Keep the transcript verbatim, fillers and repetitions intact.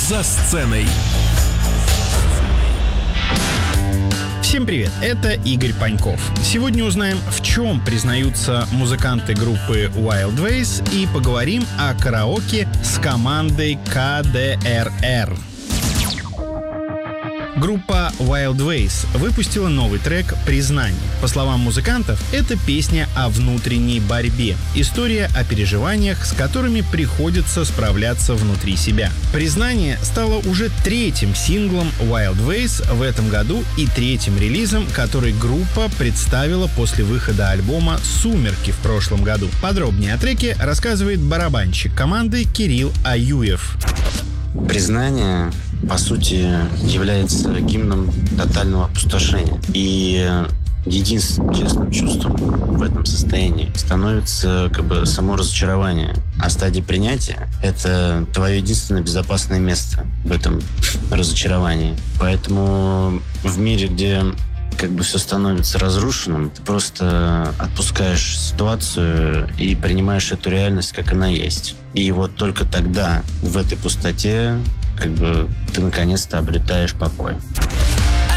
«За сценой». Всем привет, это Игорь Паньков. Сегодня узнаем, в чем признаются музыканты группы Wild Ways, и поговорим о караоке с командой ка дэ эр эр. Группа Wild Ways выпустила новый трек «Признание». По словам музыкантов, это песня о внутренней борьбе. История о переживаниях, с которыми приходится справляться внутри себя. «Признание» стало уже третьим синглом Wild Ways в этом году и третьим релизом, который группа представила после выхода альбома «Сумерки» в прошлом году. Подробнее о треке рассказывает барабанщик команды Кирилл Аюев. «Признание», по сути, является гимном тотального опустошения. И единственным честным чувством в этом состоянии становится как бы само разочарование. А стадия принятия — это твое единственное безопасное место в этом разочаровании. Поэтому в мире, где как бы все становится разрушенным, ты просто отпускаешь ситуацию и принимаешь эту реальность, как она есть. И вот только тогда, в этой пустоте, как бы ты наконец-то обретаешь покой.